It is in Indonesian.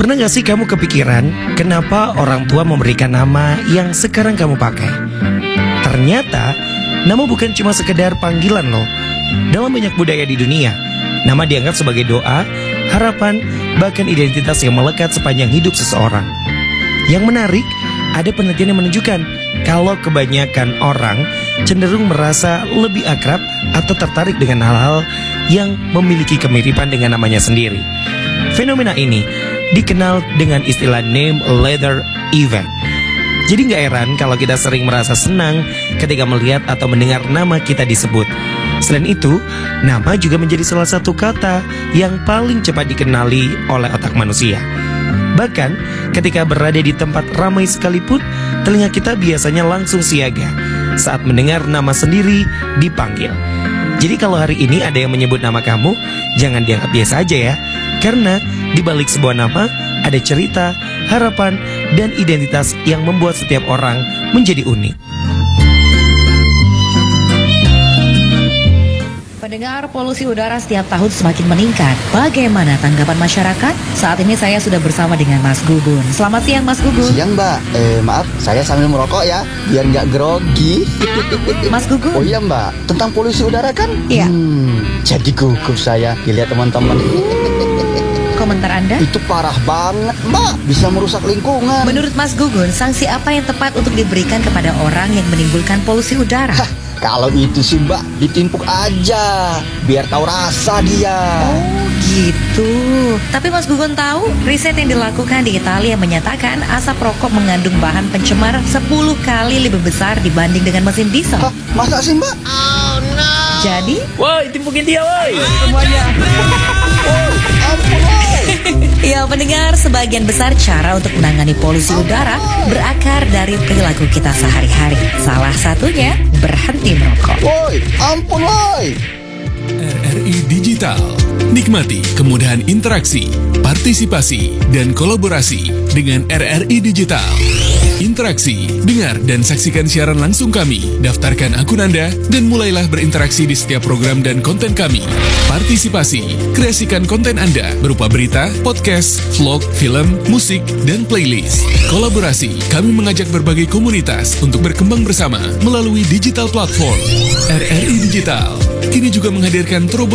Pernah gak sih kamu kepikiran kenapa orang tua memberikan nama yang sekarang kamu pakai? Ternyata nama bukan cuma sekedar panggilan loh. Dalam banyak budaya di dunia, nama dianggap sebagai doa, harapan, bahkan identitas yang melekat sepanjang hidup seseorang. Yang menarik, ada penelitian yang menunjukkan kalau kebanyakan orang cenderung merasa lebih akrab atau tertarik dengan hal-hal yang memiliki kemiripan dengan namanya sendiri. Fenomena ini dikenal dengan istilah name leather event. Jadi gak heran kalau kita sering merasa senang ketika melihat atau mendengar nama kita disebut. Selain itu, nama juga menjadi salah satu kata yang paling cepat dikenali oleh otak manusia. Bahkan ketika berada di tempat ramai sekalipun, telinga kita biasanya langsung siaga saat mendengar nama sendiri dipanggil. Jadi kalau hari ini ada yang menyebut nama kamu, jangan dianggap biasa aja ya. Karena di balik sebuah nama ada cerita, harapan, dan identitas yang membuat setiap orang menjadi unik. Pendengar, polusi udara setiap tahun semakin meningkat. Bagaimana tanggapan masyarakat? Saat ini saya sudah bersama dengan Mas Gugun. Selamat siang Mas Gugun. Siang Mbak, maaf saya sambil merokok ya, biar nggak grogi. Mas Gugun. Oh iya Mbak, tentang polusi udara kan? Iya. Jadi gugup saya dilihat teman-teman. Komentar Anda? Itu parah banget Mbak, bisa merusak lingkungan. Menurut Mas Gugun, sanksi apa yang tepat untuk diberikan kepada orang yang menimbulkan polusi udara? Kalau itu sih Mbak, ditimpuk aja, biar tahu rasa dia. Oh gitu. Tapi Mas Gugun tahu, riset yang dilakukan di Italia menyatakan asap rokok mengandung bahan pencemar 10 kali lebih besar dibanding dengan mesin diesel. Hah, masa sih Mbak? Oh no. Jadi, Woi, timpukin dia woi semuanya. Ampun woi. ya pendengar, sebagian besar cara untuk menangani polusi udara berakar dari perilaku kita sehari-hari. Salah satunya, berhenti merokok. Woi, ampun woi. RRI Digital. Nikmati kemudahan interaksi, partisipasi, dan kolaborasi dengan RRI Digital. Interaksi, dengar dan saksikan siaran langsung kami. Daftarkan akun Anda dan mulailah berinteraksi di setiap program dan konten kami. Partisipasi, kreasikan konten Anda berupa berita, podcast, vlog, film, musik, dan playlist. Kolaborasi, kami mengajak berbagai komunitas untuk berkembang bersama melalui digital platform. RRI Digital kini juga menghadirkan terobosan